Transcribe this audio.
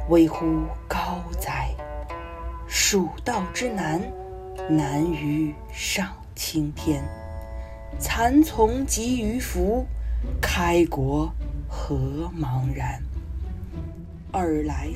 危乎高哉！蜀道之难，难于上青天。蚕丛及鱼凫，开国何茫然。尔来